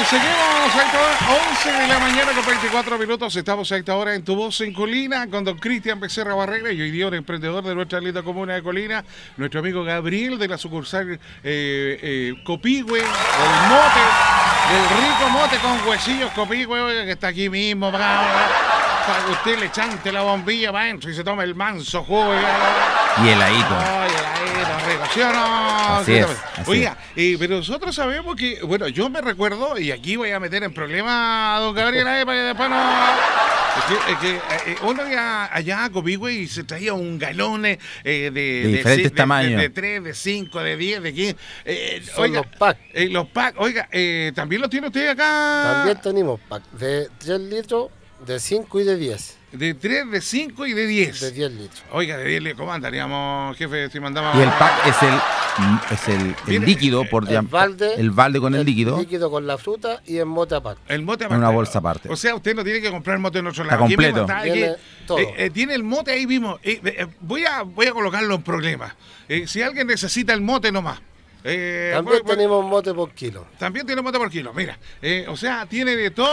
seguimos a esta hora, 11 de la mañana con 24 minutos. Estamos a esta hora en Tu Voz en Colina con don Cristian Becerra Barrera y hoy día un emprendedor de nuestra linda comuna de Colina, nuestro amigo Gabriel de la sucursal Copihue, el mote, el rico mote con huesillos Copihue, oiga, que está aquí mismo, para que usted le chante la bombilla para adentro y se tome el manso jugo. Y heladito. Ay, heladito, rico, ¿sí o no? Así es. Oiga, pero nosotros sabemos que, bueno, yo me recuerdo, y aquí voy a meter en problemas a don Gabriel, para que después no... Es que uno iba allá a Copihue y se traía un galón de diferentes tamaños. De 3, de 5, de 10, de 15. Son oiga, los packs. Los packs, oiga, ¿también los tiene usted acá? También tenemos packs de 3 litros, de 5 y de 10. De 3, de 5 y de 10. De 10 litros. Oiga, de 10 litros, ¿cómo andaríamos, jefe, si mandamos? Y el pack es el líquido, el balde con el líquido. El líquido con la fruta y el mote aparte. El mote aparte. En una bolsa aparte. O sea, usted no tiene que comprar el mote en otro lado. Está completo. Tiene todo. Tiene el mote ahí mismo. Voy a colocarlo en problemas. Si alguien necesita el mote nomás. También tenemos mote por kilo. También tiene mote por kilo, mira. O sea, tiene de todo.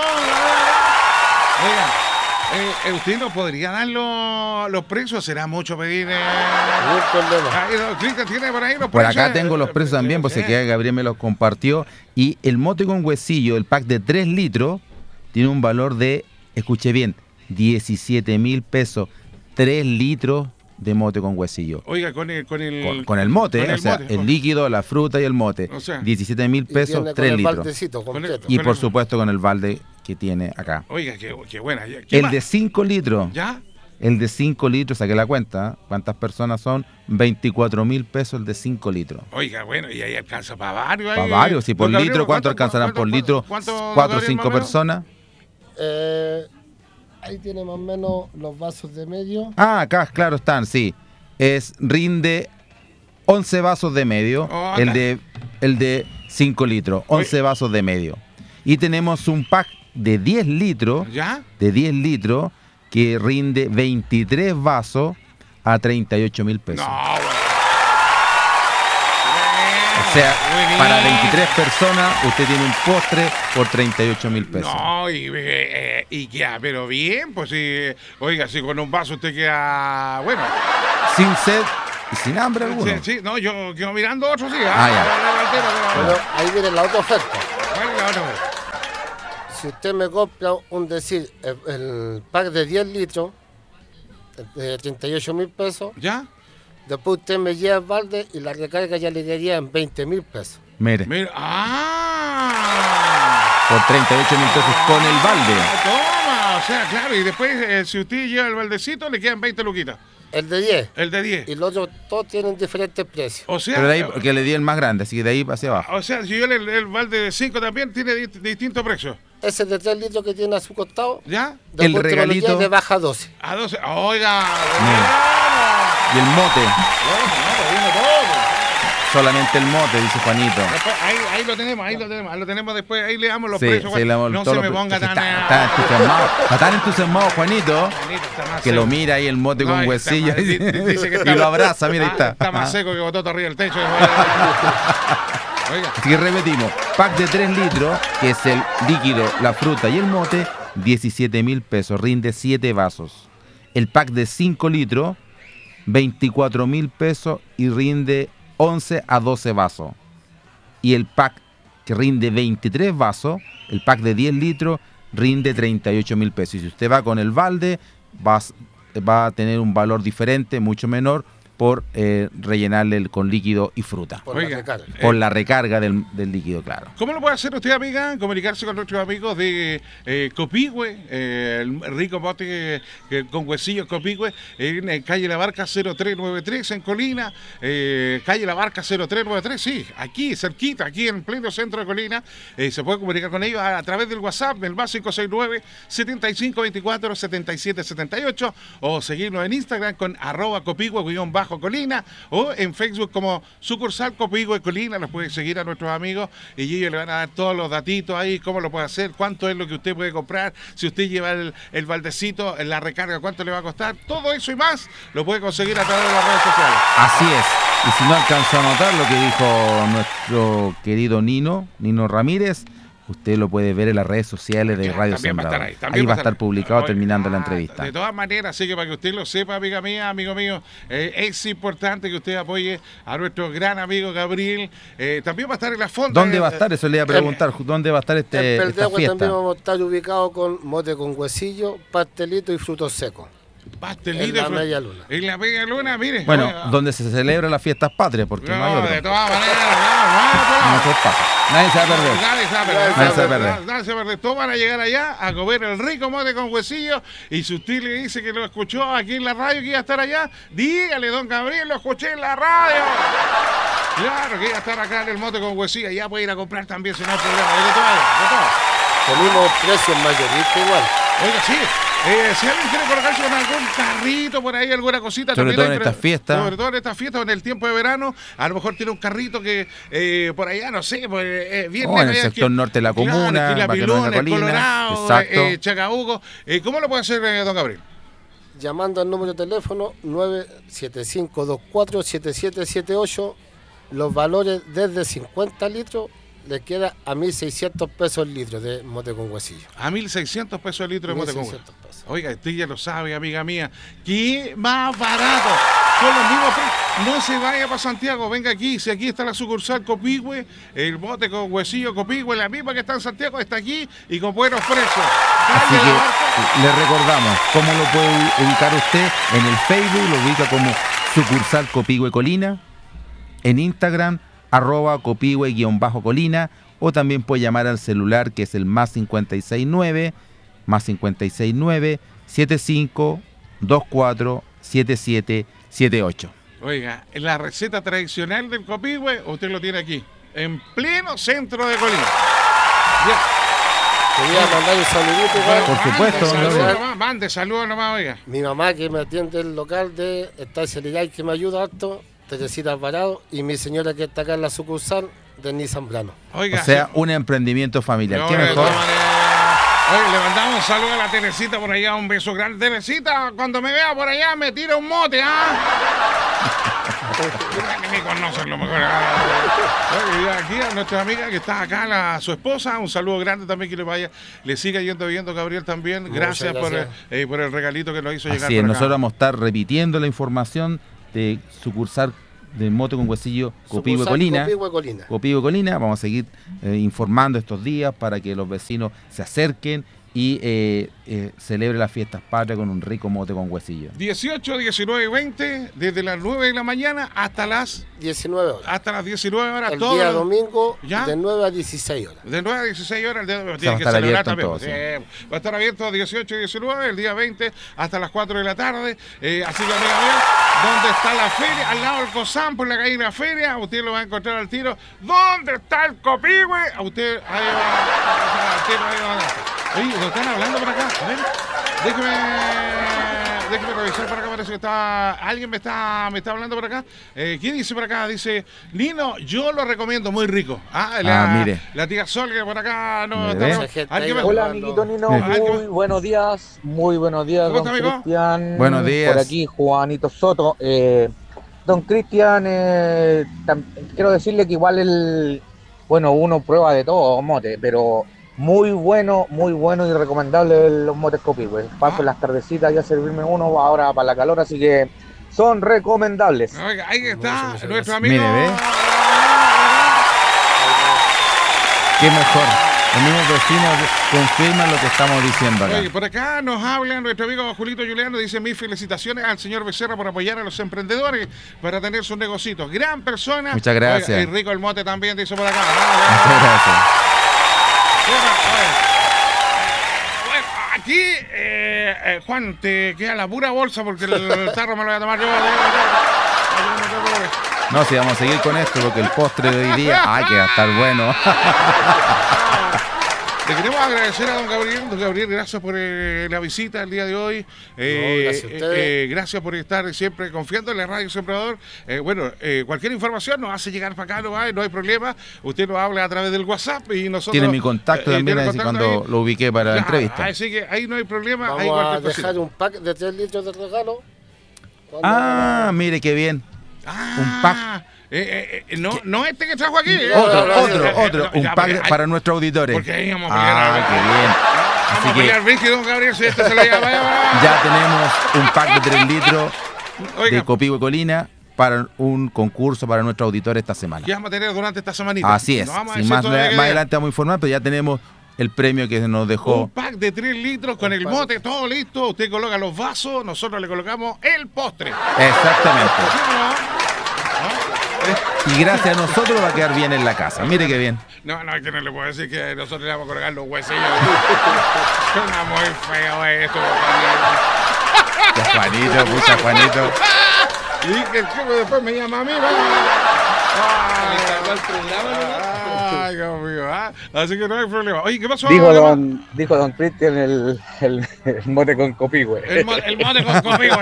Oiga. ¿Usted nos podría dar los precios? ¿Será mucho pedir? No hay problema. Cristian, ¿tiene por ahí los por precios? Acá tengo los precios también, pues que Gabriel me los compartió. Y el mote con huesillo, el pack de 3 litros, tiene un valor de, escuche bien, 17,000 pesos. 3 litros de mote con huesillo. Oiga, con el mote. Con el mote, el líquido, la fruta y el mote. O sea, 17,000 pesos, 3 litros. Y por supuesto con el balde que tiene acá. Oiga, qué buena. El de 5 litros. ¿Ya? El de 5 litros, saqué la cuenta. ¿Cuántas personas son? 24,000 pesos el de 5 litros. Oiga, bueno, y ahí alcanza para varios. Para varios, si por litro, ¿cuánto alcanzarán por litro? 4 o 5 personas. Ahí tiene más o menos los vasos de medio. Ah, acá, claro están, sí. Rinde 11 vasos de medio, el de 5 litros, 11 vasos de medio. Y tenemos un pack de 10 litros, ¿ya? De 10 litros, que rinde 23 vasos a 38,000 pesos. No, bueno. O sea, para 23 personas, usted tiene un postre por 38,000 pesos. No, y queda, pero bien, pues si, oiga, si con un vaso usted queda, bueno. Sin sed y sin hambre alguno. Sí, no, yo quedo mirando otro, sí. Ya. Bueno, ahí viene la otra oferta. ¿Cuál es la otra oferta? Si usted me compra el pack de 10 litros, de 38,000 pesos. ¿Ya? Después usted me lleva el balde y la recarga ya le daría en 20,000 pesos. Mire. Por 38,000 pesos con el balde. Toma, o sea, claro, y después si usted lleva el baldecito le quedan 20 luquitas. El de 10. El de 10. Y los otros todos tienen diferentes precios. O sea, pero de ahí, porque le di el más grande, así que de ahí hacia abajo. O sea, si yo el balde de 5 también tiene distintos precios. Ese de 3 litros que tiene a su costado. ¿Ya? El regalito de baja 12. A 12. Oiga. Y el mote. Solamente el mote, dice Juanito. Después, ahí lo tenemos después, ahí le damos los precios. Sí, no se me ponga tan... Está tan entusiasmado Juanito que lo mira ahí el mote con huesillo y lo abraza, mira, ahí está. Está más seco que botó arriba del techo. Oiga. Así que repetimos, pack de 3 litros, que es el líquido, la fruta y el mote, 17,000 pesos, rinde 7 vasos. El pack de 5 litros, 24,000 pesos y rinde 11 a 12 vasos. Y el pack que rinde 23 vasos, el pack de 10 litros, rinde 38,000 pesos. Y si usted va con el balde, va a tener un valor diferente, mucho menor, por rellenarle con líquido y fruta. Por la recarga del líquido, claro. ¿Cómo lo puede hacer usted, amiga? Comunicarse con nuestros amigos de Copihue, el rico bote con huesillos Copihue, en calle La Barca 0393 en Colina, calle La Barca 0393, sí, aquí cerquita, aquí en pleno centro de Colina. Se puede comunicar con ellos a través del WhatsApp, del más 569-7524-7778, o seguirnos en Instagram con @Copihue_Colina, o en Facebook como sucursal Copihue Colina. Los puede seguir a nuestros amigos y ellos le van a dar todos los datitos ahí, cómo lo puede hacer, cuánto es lo que usted puede comprar, si usted lleva el baldecito, la recarga, cuánto le va a costar, todo eso y más lo puede conseguir a través de las redes sociales. Así es. Y si no alcanzó a notar lo que dijo nuestro querido Nino Ramírez, usted lo puede ver en las redes sociales de Claro, Radio también va a Sembrador. estar ahí, Ahí va a estar ahí. publicado Oye, terminando la entrevista. De todas maneras, así que para que usted lo sepa, amiga mía, amigo mío, es importante que usted apoye a nuestro gran amigo Gabriel. También va a estar en la fonda. ¿Dónde va a estar? Eso le iba a preguntar. ¿Dónde va a estar En esta Peldegua fiesta? también vamos a estar ubicados con mote con huesillo, pastelito y frutos secos. Pastelito. En la media luna. En la media luna, mire. Bueno, Oiga, donde se celebran las fiestas patrias, porque no hay no, otro. de todas maneras, no, No se pasa. Nadie se va a perder. Nadie se va a perder. Nadie se va a perder. Nadie se va a perder. Todos van a llegar allá a comer el rico mote con huesillo. Y si usted le dice que lo escuchó aquí en la radio, que iba a estar allá, dígale, don Gabriel, lo escuché en la radio. Claro, que iba a estar acá en el mote con huesillo. Ya puede ir a comprar también, si no hay problema. De todo. Tenemos precios mayoristas igual. Oiga, sí. Si alguien quiere colocarse con algún carrito por ahí, alguna cosita. Sobre también todo en hay estas fiestas. Sobre todo en estas fiestas o en el tiempo de verano. A lo mejor tiene un carrito que por allá, no sé, pues, bien O en el sector norte de la comuna, Quilapiluna, Baquelón, La Colina. Colorado, Exacto. Chacabuco. ¿Cómo lo puede hacer, don Gabriel? Llamando al número de teléfono 975247778, los valores desde 50 litros le queda a 1.600 pesos el litro de mote con huesillo. A 1.600 pesos el litro de mote con 1.600 huesillo. pesos. Oiga, usted ya lo sabe, amiga mía. ¡Qué más barato! Con los mismos precios. No se vaya para Santiago, venga aquí. Si aquí está la sucursal Copihue, el mote con huesillo Copihue, la misma que está en Santiago, está aquí y con buenos precios. Así Calle La Barca. que le recordamos cómo lo puede ubicar usted en el Facebook, lo ubica como sucursal Copihue Colina, en Instagram, @Copihue_Colina, o también puede llamar al celular que es el +569 7524 7778. Oiga, la receta tradicional del Copihue, usted lo tiene aquí, en pleno centro de Colina. Ya. Quería mandar un saludito igual. Por supuesto, Mande don saludos Gabriel. nomás, mande saludos nomás, oiga. Mi mamá que me atiende el local de Estancia Lillay, que me ayuda harto, Teresita Alvarado, y mi señora que está acá en la sucursal de Nissan Brano. Oiga, O sea, sí. un emprendimiento familiar. No, ¿Qué de mejor? todas maneras. Oye, le mandamos un saludo a la Teresita por allá, un beso grande. Teresita, cuando me vea por allá, me tira un mote, ¿ah? Ni me conocen lo mejor. Oye, y aquí a nuestra amiga que está acá, su esposa, un saludo grande también que le vaya. Le siga yendo viendo, Gabriel, también. Gracias, gracias. por el regalito que nos hizo llegar. Así es, por acá. nosotros vamos a estar repitiendo la información de sucursal del mote con huesillo Copihue Sucursal Colina. Copihue Colina. Copihue Colina, vamos a seguir informando estos días para que los vecinos se acerquen y celebren las fiestas patrias con un rico mote con huesillo. 18, 19 y 20, desde las 9 de la mañana hasta las 19 horas. 19 horas. El todo día domingo ¿Ya? de 9 a 16 horas. De 9 a 16 horas, el día va a tiene que estar celebrar abierto también. entonces. Va a estar abierto 18 y 19, el día 20 hasta las 4 de la tarde. Así que, amiga mía, ¿dónde está la feria? Al lado del COSAM, por la calle de la feria. Usted lo va a encontrar al tiro. ¿Dónde está el Copihue? A usted ahí va al tiro, ahí va. Oye, nos están hablando por acá. A ver, déjeme revisar por acá. Parece que está. Alguien me está hablando por acá. ¿Quién dice por acá? Dice, Nino, yo lo recomiendo, muy rico. Mire. La tía Sol que por acá no Mire, está. ve. Gente ¿Alguien ahí, me- Hola, amiguito Nino, Mira. muy buenos días, ¿Cómo don está, amigo? Cristian. Buenos días. Por aquí, Juanito Soto. Don Cristian, quiero decirle que igual uno prueba de todo, mote, pero muy bueno y recomendable los motes Copihue. Paso las tardecitas y a servirme uno ahora para la calor, así que son recomendables. Oiga, ahí está Muchas nuestro gracias. amigo. Mire, ve. Qué mejor. Los mismos vecinos confirman lo que estamos diciendo acá. Oye, por acá nos habla nuestro amigo Julito Juliano, dice mis felicitaciones al señor Becerra por apoyar a los emprendedores para tener sus negocios. Gran persona. Muchas gracias. Oiga, y rico el mote también, dice por acá. Muchas gracias. Bueno, aquí, Juan, te queda la pura bolsa porque el tarro me lo voy a tomar yo. No, si vamos a seguir con esto porque el postre de hoy día, que va a estar bueno. Le queremos agradecer a don Gabriel. Don Gabriel, gracias por la visita el día de hoy. gracias a ustedes. Gracias por estar siempre confiando en la Radio Sembrador. Cualquier información nos hace llegar para acá, no hay problema. Usted nos habla a través del WhatsApp y nosotros... Tiene mi contacto también, tiene así contacto cuando ahí. lo ubiqué para la Ya, entrevista. Así que ahí no hay problema. hay Vamos a cualquier dejar cosita. un pack de 3 litros de regalo. Cuando- Mire qué bien. Un pack. No este que trajo aquí. Otro. Un pack para nuestros auditores. Porque ahí vamos a pelear. Qué bien. Vamos Así a que pelear, Rígido, Gabriel, si este se lo lleva. ya tenemos un pack de 3 litros Oiga, de Copihue Colina para un concurso para nuestros auditores esta semana. ¿qué vamos a tener durante esta semanita? Así es. No vamos a Sí, decir más todavía que adelante vamos a informar, pero ya tenemos el premio que nos dejó. un pack de 3 litros con el bote, todo listo. Usted coloca los vasos, nosotros le colocamos el postre. Exactamente. ¿Sí o no? Y gracias a nosotros va a quedar bien en la casa. Mire qué bien. No, es que no le puedo decir que nosotros le vamos a colocar los huesillos. Suena muy feo esto. Ya, Juanito, pucha Juanito. Y que el chico después me llama a mí. Ay, Dios mío. Así que no hay problema. Oye, ¿qué pasó? Dijo don Cristian el mote con Copihue. El mote con conmigo.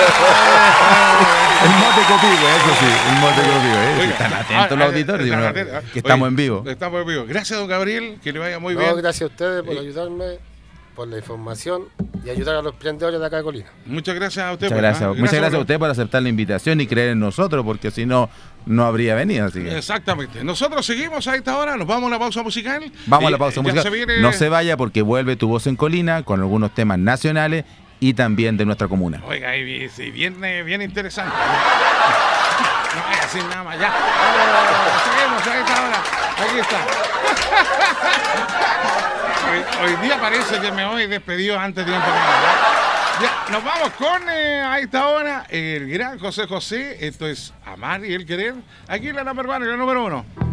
El mote Copihue, eso sí. El mote Copihue. Oiga, Están atentos los auditores. están ¿no? atentos. Que estamos Oye, en vivo. Estamos en vivo. Gracias, don Gabriel. Que le vaya muy No, bien. gracias a ustedes por ayudarme, por la información y ayudar a los emprendedores de acá de Colina. Muchas gracias a usted. Muchas pues, gracias. Muchas gracias a usted por aceptar la invitación y creer en nosotros, porque si no, no habría venido. Así que Exactamente. Nosotros seguimos a esta hora. Nos vamos a la pausa musical. vamos a Y la pausa ya musical. se viene- No se vaya porque vuelve Tu Voz en Colina con algunos temas nacionales y también de nuestra comuna. Oiga, ahí sí, bien interesante. No voy a decir nada más, ya. Seguimos a esta hora. Aquí está. Hoy día parece que me voy despedido antes de tiempo. Ya, nos vamos con a esta hora el gran José José. Esto es Amar y el Querer. Aquí en la number one, la número 1.